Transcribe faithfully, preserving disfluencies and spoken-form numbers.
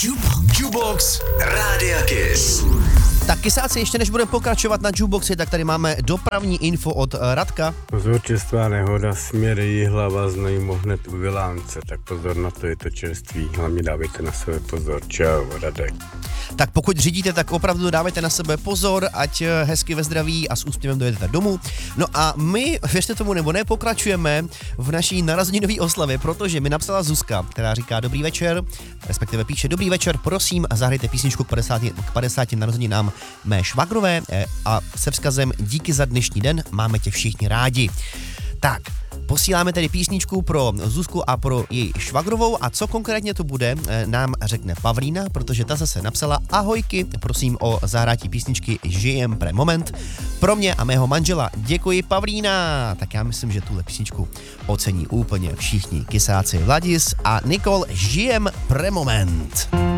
Jukebox Rádia Kiss. Tak kysáci, ještě než budeme pokračovat na Jukeboxi, tak tady máme dopravní info od Radka. Pozor, čerstvá nehoda, směr Jihlava, Znojmo hned u Vilánce, tak pozor na to, je to čerstvý, hlavně dávejte na sebe pozor. Čau, Radek. Tak pokud řídíte, tak opravdu dávejte na sebe pozor, ať hezky ve zdraví a s úsměvem dojedete domů. No a my, věřte tomu nebo ne, pokračujeme v naší narozeninové oslavě, protože mi napsala Zuzka, která říká dobrý večer, respektive píše dobrý večer, prosím, zahrajte písničku k padesáti, k padesáti narozeninám mé švagrové a se vzkazem díky za dnešní den, máme tě všichni rádi. Tak, posíláme tedy písničku pro Zuzku a pro její švagrovou a co konkrétně to bude, nám řekne Pavlína, protože ta zase napsala ahojky, prosím o zahrátí písničky Žijem pre moment pro mě a mého manžela. Děkuji, Pavlína. Tak já myslím, že tuhle písničku ocení úplně všichni kysáci. Vladis a Nikol, Žijem pre moment.